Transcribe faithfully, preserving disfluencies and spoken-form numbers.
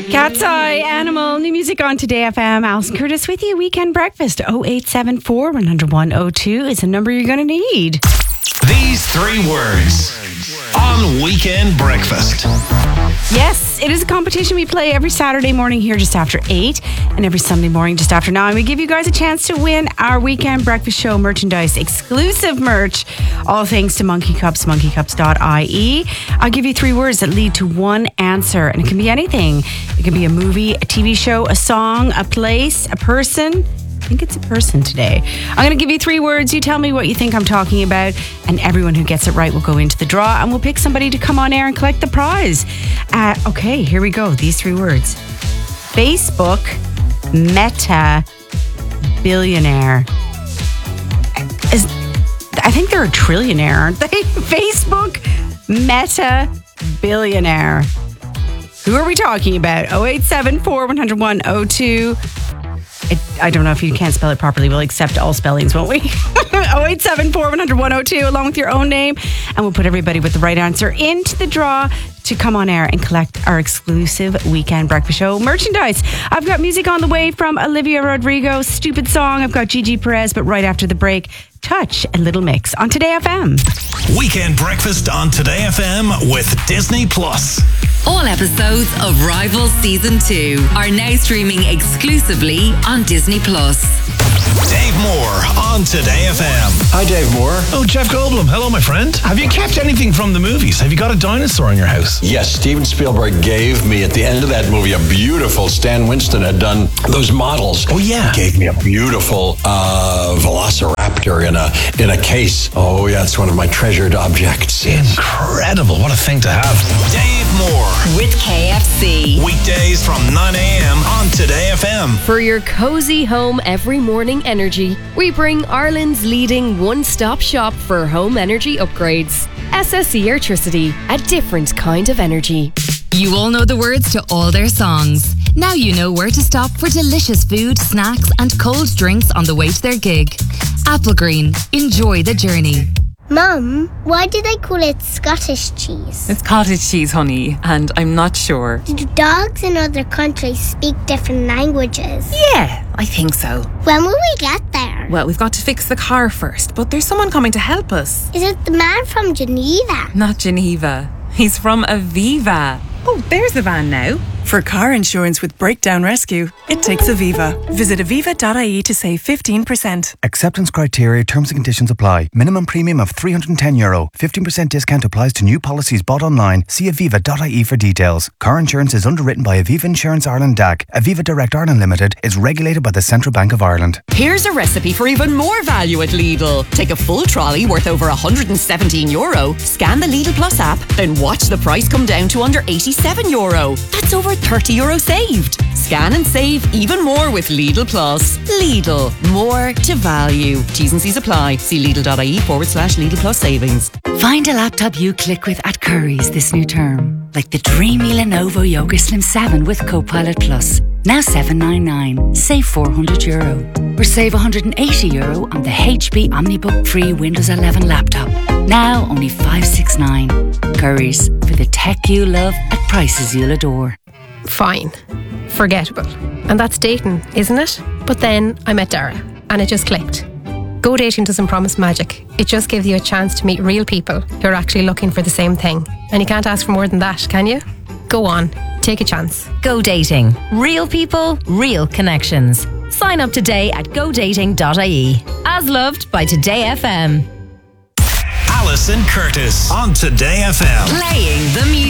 Cat's Eye, Animal, new music on Today F M. Alison Curtis with you. Weekend breakfast. oh eight seven four, one oh one, oh two is the number you're going to need. These three words on Weekend Breakfast. Yes, it is a competition we play every Saturday morning here just after eight and every Sunday morning just after nine. We give you guys a chance to win our Weekend Breakfast Show merchandise, exclusive merch, all thanks to Monkey Cups, monkey cups dot I E. I'll give you three words that lead to one answer, and it can be anything. It can be a movie, a T V show, a song, a place, a person. I think it's a person today. I'm going to give you three words. You tell me what you think I'm talking about, and everyone who gets it right will go into the draw, and we'll pick somebody to come on air and collect the prize. Uh, okay, here we go. These three words. Facebook Meta Billionaire. Is, I think they're a trillionaire, aren't they? Facebook Meta Billionaire. Who are we talking about? oh eight seven four, one oh one, oh two. It, I don't know if you can't spell it properly. We'll accept all spellings, won't we? oh eight seven four, one oh one, oh two along with your own name. And we'll put everybody with the right answer into the draw to come on air and collect our exclusive Weekend Breakfast Show merchandise. I've got music on the way from Olivia Rodrigo, Stupid Song. I've got Gigi Perez, but right after the break, Touch and Little Mix on Today F M. Weekend Breakfast on Today F M with Disney Plus. All episodes of Rivals Season two are now streaming exclusively on Disney Plus. Dave Moore on Today F M. Hi, Dave Moore. Oh, Jeff Goldblum. Hello, my friend. Have you kept anything from the movies? Have you got a dinosaur in your house? Yes, Steven Spielberg gave me, at the end of that movie, a beautiful, Stan Winston had done those models. Oh, yeah. Gave me a beautiful uh, Velociraptor in a in a case. Oh, yeah, it's one of my treasured objects. Incredible. What a thing to have. Dave Moore. With K F C. Weekdays from nine a.m. on Today F M. For your cozy home every morning energy, we bring Ireland's leading one-stop shop for home energy upgrades. S S E Airtricity, a different kind of energy. You all know the words to all their songs. Now you know where to stop for delicious food, snacks and cold drinks on the way to their gig. Applegreen. Enjoy the journey. Mum, why do they call it Scottish cheese? It's cottage cheese, honey, and I'm not sure. Do dogs in other countries speak different languages? Yeah, I think so. When will we get there? Well, we've got to fix the car first, but there's someone coming to help us. Is it the man from Geneva? Not Geneva. He's from Aviva. Oh, there's the van now. For car insurance with Breakdown Rescue, it takes Aviva. Visit aviva dot I E to save fifteen percent. Acceptance criteria, terms and conditions apply. Minimum premium of three hundred ten euro. fifteen percent discount applies to new policies bought online. See aviva dot I E for details. Car insurance is underwritten by Aviva Insurance Ireland D A C. Aviva Direct Ireland Limited is regulated by the Central Bank of Ireland. Here's a recipe for even more value at Lidl. Take a full trolley worth over one hundred seventeen euro, scan the Lidl Plus app, then watch the price come down to under eighty-seven euro. That's over thirty euro saved. Scan and save even more with Lidl Plus. Lidl, more to value. T's and C's apply. See Lidl dot I E forward slash Lidl Plus savings. Find a laptop you click with at Curry's this new term. Like the dreamy Lenovo Yoga Slim seven with Copilot Plus. Now seven ninety-nine. Save four hundred euro. Or save one hundred eighty euro on the H P OmniBook Free Windows eleven laptop. Now only five sixty-nine. Curry's, for the tech you love at prices you'll adore. Fine. Forgettable. And that's dating, isn't it? But then I met Dara, and it just clicked. Go Dating doesn't promise magic. It just gives you a chance to meet real people who are actually looking for the same thing. And you can't ask for more than that, can you? Go on. Take a chance. Go Dating. Real people, real connections. Sign up today at go dating dot I E. As loved by Today F M. Alison Curtis on Today F M. Playing the music.